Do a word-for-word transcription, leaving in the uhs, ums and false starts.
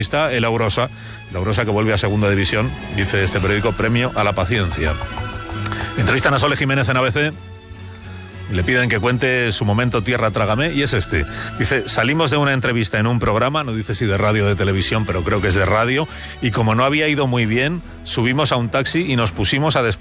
Está el Aurosa, el Aurosa que vuelve a segunda división, dice este periódico, premio a la paciencia. Entrevistan a Sole Jiménez en A B C y le piden que cuente su momento Tierra Trágame, y es este. Dice, salimos de una entrevista en un programa, no dice si de radio o de televisión, pero creo que es de radio, y como no había ido muy bien, subimos a un taxi y nos pusimos a despedir.